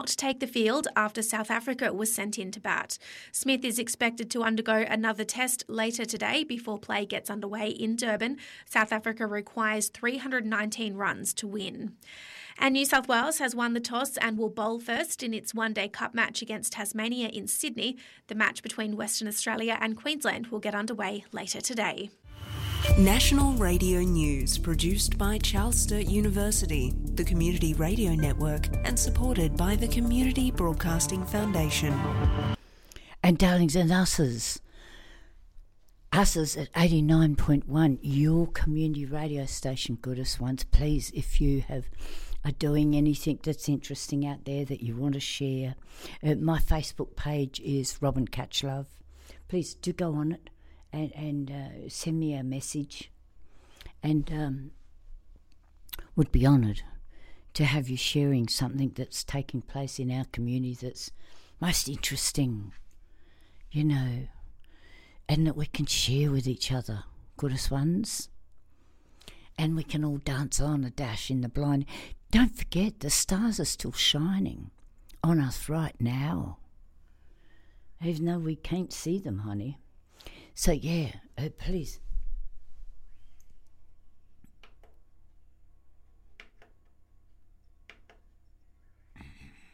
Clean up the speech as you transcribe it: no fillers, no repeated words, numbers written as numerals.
take the field after South Africa was sent in to bat. Smith is expected to undergo another test later today before play gets underway in Durban. South Africa requires 319 runs to win. And New South Wales has won the toss and will bowl first in its one-day cup match against Tasmania in Sydney. The match between Western Australia and Queensland will get underway later today. National Radio News, produced by Charles Sturt University, the Community Radio Network, and supported by the Community Broadcasting Foundation. And darlings and usses at 89.1, your community radio station, goodest ones. Please, if you are doing anything that's interesting out there that you want to share, my Facebook page is Robin Catchlove. Please do go on it and send me a message, and would be honoured to have you sharing something that's taking place in our community that's most interesting, you know, and that we can share with each other, goodest ones, and we can all dance on a dash in the blind. Don't forget, the stars are still shining on us right now, even though we can't see them, honey. So yeah, please